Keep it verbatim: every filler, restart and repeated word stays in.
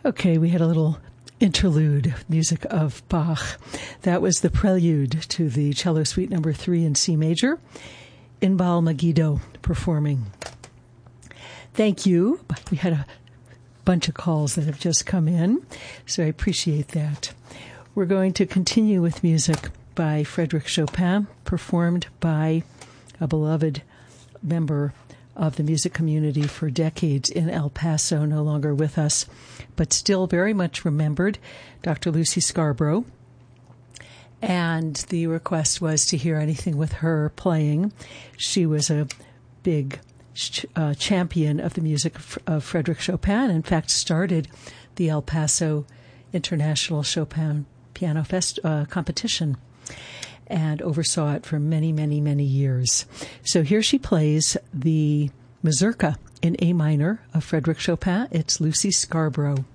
Okay, we had a little interlude music of Bach. That was the prelude to the cello suite number three in C major. Inbal Megiddo performing. Thank you. We had a bunch of calls that have just come in, so I appreciate that. We're going to continue with music by Frédéric Chopin, performed by a beloved member of the music community for decades in El Paso, no longer with us, but still very much remembered, Doctor Lucy Scarborough. And the request was to hear anything with her playing. She was a big uh, champion of the music of, of Frédéric Chopin. In fact, started the El Paso International Chopin Piano Fest uh, competition and oversaw it for many, many, many years. So here she plays the Mazurka in A minor of Frédéric Chopin. It's Lucy Scarborough.